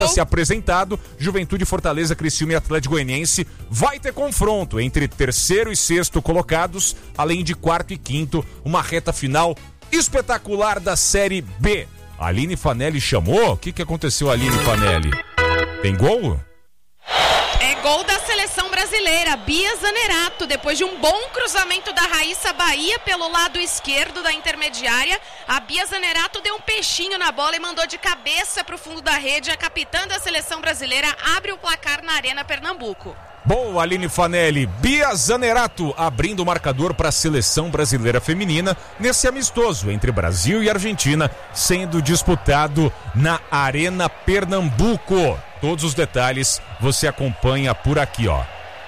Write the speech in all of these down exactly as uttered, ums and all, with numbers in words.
se apresentado, Juventude, Fortaleza, Criciúma e Atlético Goianiense. Vai ter confronto entre terceiro e sexto colocados, além de quarto e quinto, uma reta final espetacular da Série B. A Aline Fanelli chamou? O que, que aconteceu, Aline Fanelli? Tem gol? É gol da seleção brasileira, Bia Zanerato, depois de um bom cruzamento da Raíssa Bahia pelo lado esquerdo da intermediária. A Bia Zanerato deu um peixinho na bola e mandou de cabeça para o fundo da rede. A capitã da seleção brasileira abre o placar na Arena Pernambuco. Boa, Aline Fanelli. Bia Zanerato abrindo o marcador para a seleção brasileira feminina nesse amistoso entre Brasil e Argentina, sendo disputado na Arena Pernambuco. Todos os detalhes você acompanha por aqui, ó.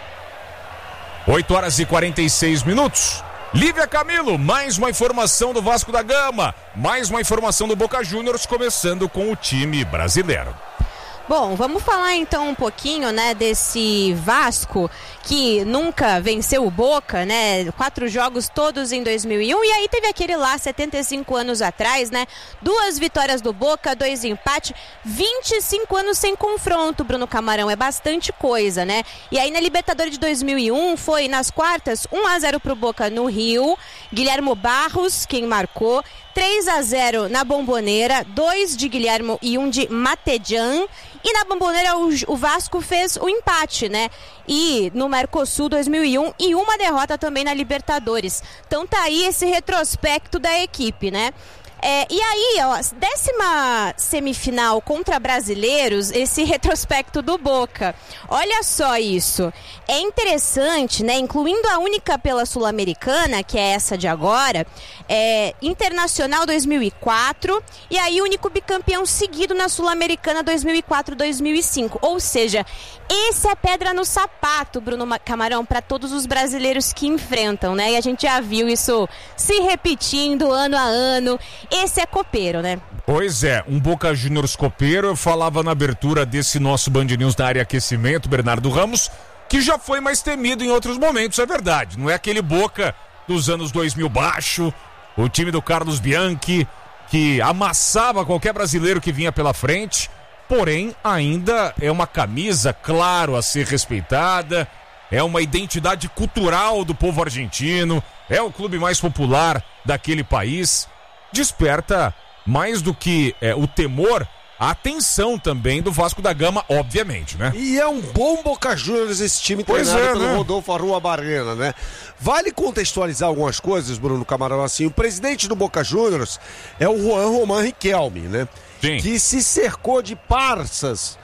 oito horas e quarenta e seis minutos. Lívia Camilo, mais uma informação do Vasco da Gama, mais uma informação do Boca Juniors, começando com o time brasileiro. Bom, vamos falar então um pouquinho, né, desse Vasco que nunca venceu o Boca, né, quatro jogos todos em dois mil e um, e aí teve aquele lá setenta e cinco anos atrás, né, duas vitórias do Boca, dois empates, vinte e cinco anos sem confronto, Bruno Camarão, é bastante coisa, né, e aí na Libertadores de dois mil e um foi nas quartas, um a zero pro Boca no Rio, Guilhermo Barros quem marcou, três a zero na Bombonera, dois de Guilhermo e um de Matedjan. E na Bombonera o, o Vasco fez o empate, né? E no Mercosul dois mil e um e uma derrota também na Libertadores. Então tá aí esse retrospecto da equipe, né? É, e aí, ó, décima semifinal contra brasileiros, esse retrospecto do Boca. Olha só isso. É interessante, né? Incluindo a única pela Sul-Americana, que é essa de agora, é, Internacional dois mil e quatro, e aí o único bicampeão seguido na Sul-Americana dois mil e quatro, dois mil e cinco. Ou seja, esse é pedra no sapato, Bruno Camarão, para todos os brasileiros que enfrentam, né? E a gente já viu isso se repetindo ano a ano. Esse é copeiro, né? Pois é, um Boca Juniors copeiro. Eu falava na abertura desse nosso Band News da área aquecimento, Bernardo Ramos, que já foi mais temido em outros momentos, é verdade. Não é aquele Boca dos anos dois mil baixo, o time do Carlos Bianchi, que amassava qualquer brasileiro que vinha pela frente, porém ainda é uma camisa, claro, a ser respeitada, é uma identidade cultural do povo argentino, é o clube mais popular daquele país. Desperta mais do que é, o temor, a atenção também do Vasco da Gama, obviamente, né? E é um bom Boca Juniors esse time pois treinado é, pelo né? Rodolfo Arruabarrena, né? Vale contextualizar algumas coisas, Bruno Camarão, assim, o presidente do Boca Juniors é o Juan Román Riquelme, né? Sim. Que se cercou de parças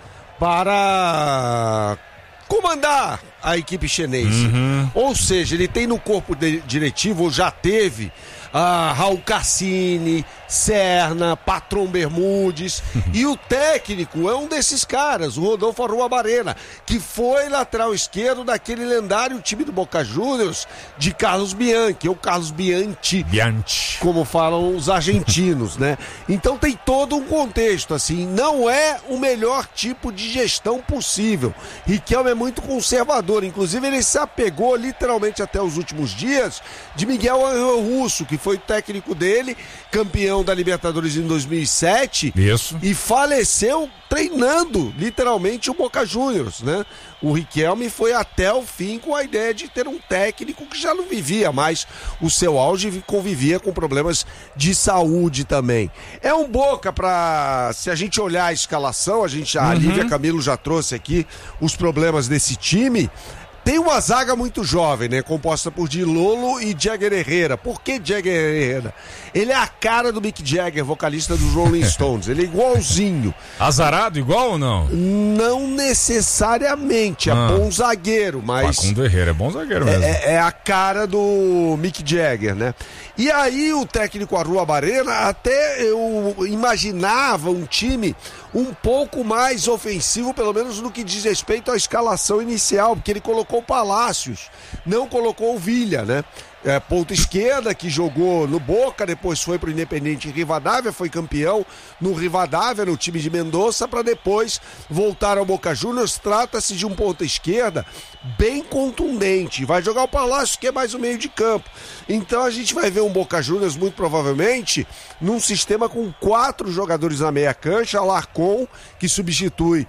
para comandar a equipe chinesa. Uhum. Ou seja, ele tem no corpo de, diretivo, ou já teve, ah, Raul Cassini, Serna, Patrão Bermudes, e o técnico é um desses caras, o Rodolfo Arruabarrena, que foi lateral esquerdo daquele lendário time do Boca Juniors de Carlos Bianchi, ou Carlos Bianchi, Bianchi, como falam os argentinos, né? Então tem todo um contexto, assim, não é o melhor tipo de gestão possível. Riquelme é muito conservador, inclusive ele se apegou literalmente até os últimos dias de Miguel Ángel Russo, que foi o técnico dele, campeão da Libertadores em dois mil e sete. Isso. E faleceu treinando literalmente o Boca Juniors, né? O Riquelme foi até o fim com a ideia de ter um técnico que já não vivia mais o seu auge e convivia com problemas de saúde também. É um Boca para, se a gente olhar a escalação, a gente, a uhum. Lívia Camilo já trouxe aqui os problemas desse time. Tem uma zaga muito jovem, né? Composta por Dilolo e Jagger Herrera. Por que Jagger Herrera? Ele é a cara do Mick Jagger, vocalista dos Rolling Stones. Ele é igualzinho. Azarado igual ou não? Não necessariamente. É ah. bom zagueiro, mas... Facundo Herrera é bom zagueiro mesmo. É, é a cara do Mick Jagger, né? E aí o técnico Arruabarrena, até eu imaginava um time um pouco mais ofensivo, pelo menos no que diz respeito à escalação inicial, porque ele colocou Palácios, não colocou o Villa, né? É, ponta esquerda, que jogou no Boca, depois foi pro Independente Rivadavia, foi campeão no Rivadavia, no time de Mendoza, para depois voltar ao Boca Juniors. Trata-se de um ponta esquerda bem contundente, vai jogar o Palácio, que é mais o meio de campo. Então a gente vai ver um Boca Juniors muito provavelmente num sistema com quatro jogadores na meia cancha, Alarcón, que substitui